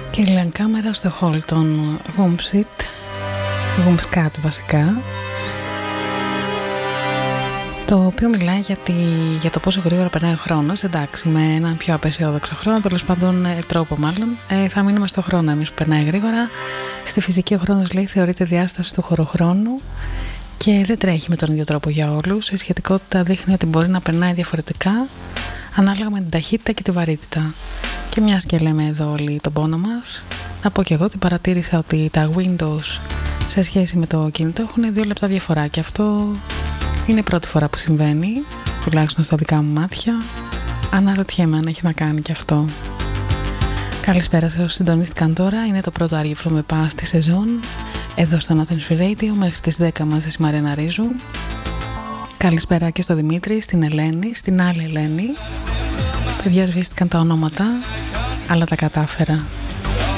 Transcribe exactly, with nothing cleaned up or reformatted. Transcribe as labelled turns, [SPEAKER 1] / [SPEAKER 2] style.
[SPEAKER 1] Και η κάμερα στο hall των Woomsit, Woomscat βασικά, το οποίο μιλάει για, τη, για το πόσο γρήγορα περνάει ο χρόνος. Εντάξει, με έναν πιο απεσιόδοξο χρόνο, τέλος πάντων τρόπο μάλλον, ε, θα μείνουμε στο χρόνο εμείς που περνάει γρήγορα. Στη φυσική ο χρόνος, λέει, θεωρείται διάσταση του χωροχρόνου και δεν τρέχει με τον ίδιο τρόπο για όλους. Η σχετικότητα δείχνει ότι μπορεί να περνάει διαφορετικά ανάλογα με την ταχύτητα και τη βαρύτητα. Και μιας και λέμε εδώ όλοι τον πόνο μας, να πω και εγώ ότι παρατήρησα ότι τα Windows σε σχέση με το κινητό έχουν δύο λεπτά διαφορά και αυτό είναι η πρώτη φορά που συμβαίνει, τουλάχιστον στα δικά μου μάτια. Αναρωτιέμαι αν έχει να κάνει και αυτό. Καλησπέρα σε όσους συντονίστηκαν τώρα. Είναι το πρώτο Are You From The Past στη σεζόν, εδώ στο Athens Free Radio, μέχρι τις δέκα μαζί η Μαριάννα Ρίζου. Καλησπέρα και στο Δημήτρη, στην Ελένη, στην άλλη Ελένη. Παιδιά, σβήστηκαν τα ονόματα, αλλά τα κατάφερα.